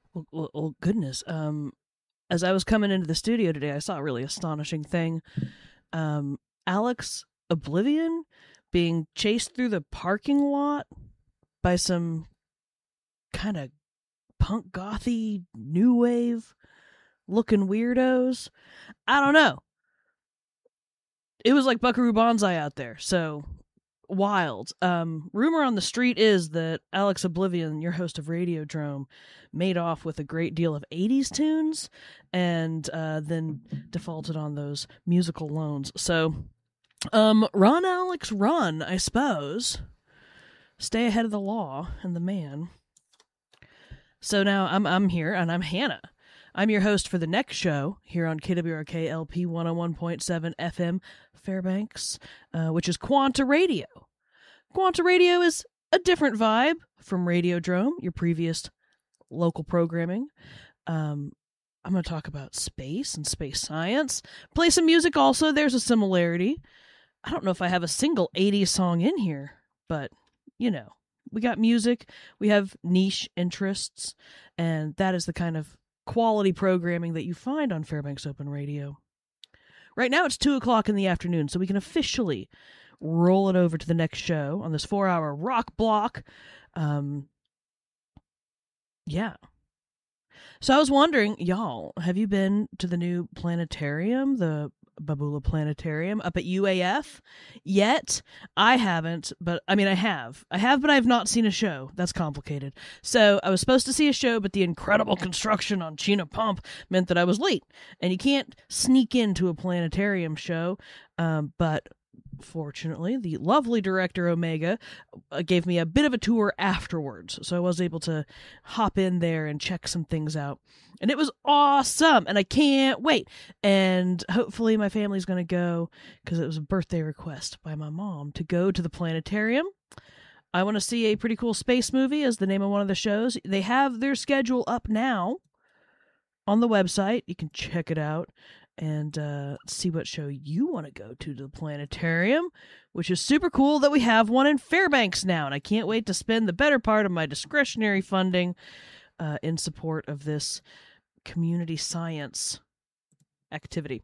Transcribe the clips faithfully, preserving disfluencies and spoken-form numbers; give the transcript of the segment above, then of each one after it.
Well, well, well goodness. Um, as I was coming into the studio today, I saw a really astonishing thing. Um, Alex Oblivion being chased through the parking lot by some kind of punk gothy new wave looking weirdos. I don't know. It was like Buckaroo Banzai out there, so wild. Um, rumor on the street is that Alex Oblivion, your host of Radiodrome, made off with a great deal of eighties tunes and uh, then defaulted on those musical loans. So, um, run, Alex, run, I suppose. Stay ahead of the law and the man. So now I'm I'm here, and I'm Hannah. I'm your host for the next show here on K W R K L P one oh one point seven F M Fairbanks, uh, which is Quanta Radio. Quanta Radio is a different vibe from Radiodrome, your previous local programming. Um, I'm going to talk about space and space science. Play some music also. There's a similarity. I don't know if I have a single eighties song in here, but, you know, we got music, we have niche interests, and that is the kind of quality programming that you find on Fairbanks Open Radio. Right now it's two o'clock in the afternoon, so we can officially roll it over to the next show on this four-hour rock block. Um, yeah. So I was wondering, y'all, have you been to the new planetarium, the Babula Planetarium up at U A F yet? I haven't, but I mean, I have. I have, but I have not seen a show. That's complicated. So I was supposed to see a show, but the incredible construction on Chena Pump meant that I was late. And you can't sneak into a planetarium show, um, but fortunately, the lovely director Omega uh, gave me a bit of a tour afterwards, so I was able to hop in there and check some things out. And it was awesome, and I can't wait. And hopefully my family's going to go, because it was a birthday request by my mom to go to the planetarium. I want to see a pretty cool space movie as the name of one of the shows. They have their schedule up now on the website. You can check it out and uh, see what show you want to go to to the planetarium, which is super cool that we have one in Fairbanks now, and I can't wait to spend the better part of my discretionary funding uh, in support of this community science activity.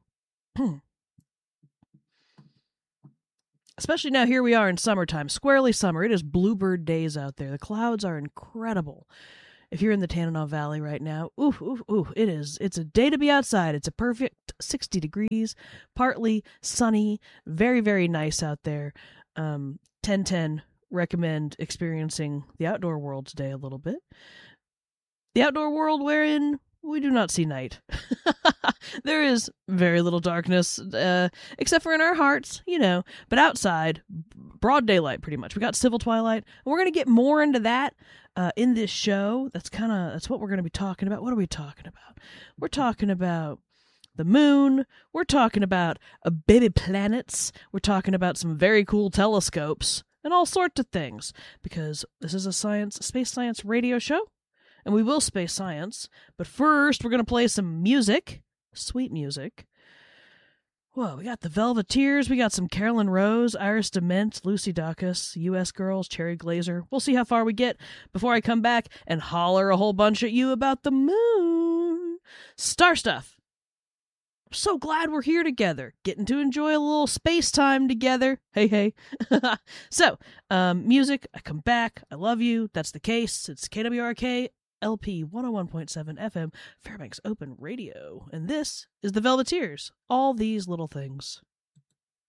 Especially now, here we are in summertime, squarely summer. It is bluebird days out there. The clouds are incredible. If you're in the Tanana Valley right now, ooh, ooh, ooh, it is. It's a day to be outside. It's a perfect sixty degrees, partly sunny, very, very nice out there. Um, ten ten, recommend experiencing the outdoor world today a little bit. The outdoor world wherein we do not see night. There is very little darkness, uh, except for in our hearts, you know. But outside, broad daylight pretty much. We got civil twilight, and we're going to get more into that uh, in this show. That's kind of, that's what we're going to be talking about. What are we talking about? We're talking about the moon. We're talking about uh, baby planets. We're talking about some very cool telescopes and all sorts of things, because this is a science, space science radio show. And we will space science, but first we're going to play some music, sweet music. Whoa, we got the Velveteers, we got some Carolyn Rose, Iris DeMent, Lucy Dacus, U S Girls, Cherry Glazer. We'll see how far we get before I come back and holler a whole bunch at you about the moon. Star stuff. I'm so glad we're here together, getting to enjoy a little space time together. Hey, hey. So, um, music, I come back, I love you, that's the case. It's K W R K L P one oh one point seven F M Fairbanks Open Radio, and this is the Velveteers. All these little things.